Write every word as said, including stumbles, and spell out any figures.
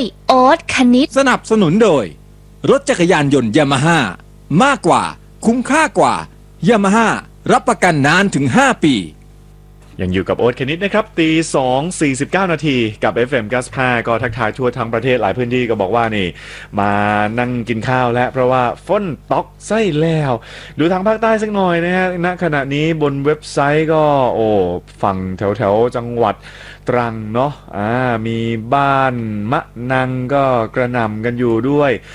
โอ๊ตคณิตสนับสนุนโดยรถจักรยานยนต์ยามาฮ่ามากกว่าคุ้มค่ากว่ายามาฮ่ารับประกันนานถึงห้าปียังอยู่กับโอ๊ตคณิตนะครับตีสองสี่สิบเก้านาทีกับ เอฟ เอ็ม เก้าสิบห้าก็ทักทายทั่วทั้งประเทศหลายพื้นที่ก็บอกว่านี่มานั่งกินข้าวแล้วเพราะว่าฝนตกไส้แล้วดูทางภาคใต้สักหน่อยนะฮะณขณะนี้บนเว็บไซต์ก็โอ้ฝั่งแถวแถวจังหวัดตรังเนาะอ่ามีบ้านมะนังก็กระหน่ำกันอยู่ด้วย